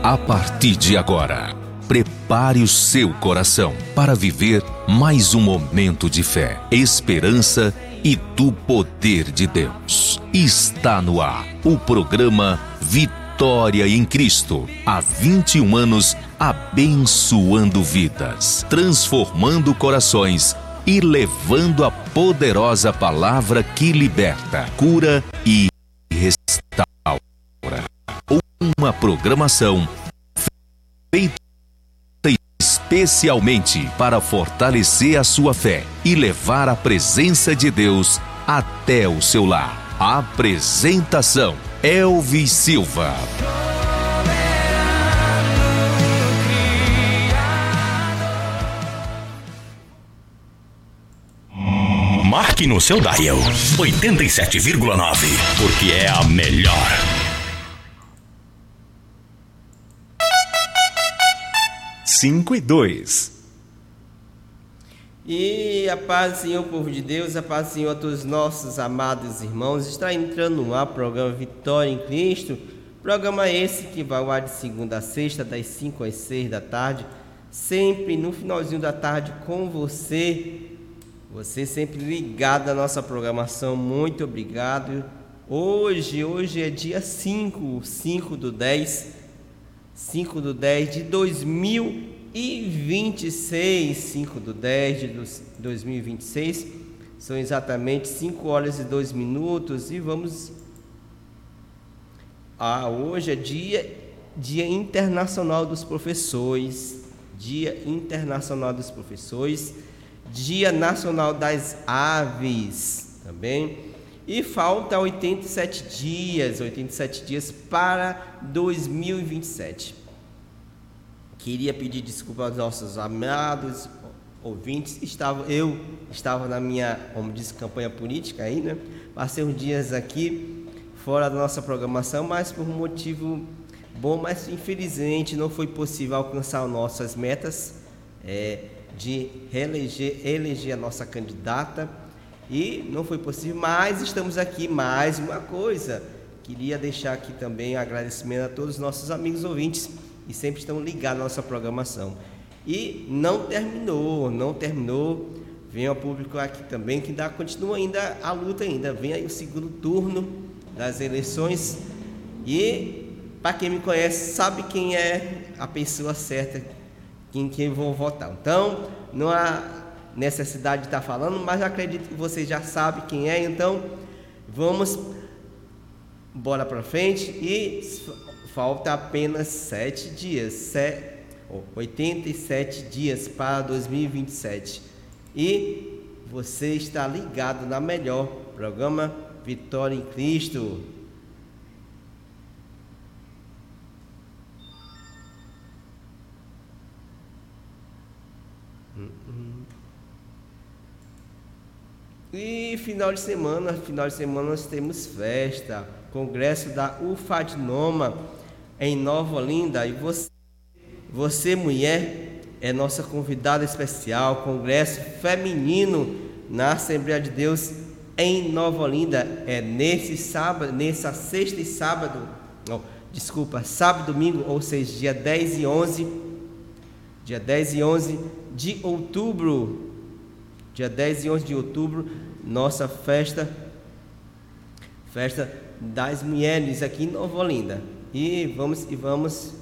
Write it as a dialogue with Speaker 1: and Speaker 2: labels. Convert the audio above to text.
Speaker 1: A partir de agora, prepare o seu coração para viver mais um momento de fé, esperança e do poder de Deus. Está no ar o programa Vitória em Cristo. Há 21 anos abençoando vidas, transformando corações e levando a poderosa palavra que liberta, cura e restaura. Uma programação feita especialmente para fortalecer a sua fé e levar a presença de Deus até o seu lar. Apresentação: Elvis Silva.
Speaker 2: Marque no seu dial 87,9, porque é a melhor.
Speaker 3: Cinco e 2.
Speaker 4: E a paz do Senhor, povo de Deus, a paz do Senhor a todos os nossos amados irmãos. Está entrando no ar o programa Vitória em Cristo. Programa esse que vai ao ar de segunda a sexta, das 5 às 6 da tarde. Sempre no finalzinho da tarde com você. Você sempre ligado à nossa programação. Muito obrigado. Hoje é dia 5 do 10 de 2026, 5 do 10 de 2026, são exatamente 5 horas e 2 minutos e vamos... hoje é Dia Internacional dos Professores, Dia Internacional dos Professores, Dia Nacional das Aves também. E falta 87 dias para 2027. Queria pedir desculpa aos nossos amados ouvintes. Eu estava na minha, como diz, campanha política aí, né? Passei uns dias aqui fora da nossa programação, mas por um motivo bom, mas infelizmente não foi possível alcançar nossas metas de eleger a nossa candidata. E não foi possível, mas estamos aqui. Mais uma coisa, queria deixar aqui também agradecimento a todos os nossos amigos ouvintes e sempre estão ligados à nossa programação. E não terminou, vem ao público aqui também que continua ainda a luta ainda, vem aí o segundo turno das eleições e para quem me conhece sabe quem é a pessoa certa, quem vou votar. Então não há necessidade de estar falando, mas acredito que você já sabe quem é. Então vamos bora para frente e falta apenas 87 dias para 2027 e você está ligado na melhor programa Vitória em Cristo. E final de semana nós temos festa, congresso da UFADNOMA em Nova Olinda. E você mulher, é nossa convidada especial, congresso feminino na Assembleia de Deus em Nova Olinda. É sábado e domingo, ou seja, dia 10 e 11 de outubro. Dia 10 e 11 de outubro, nossa festa das mulheres aqui em Nova Olinda. E vamos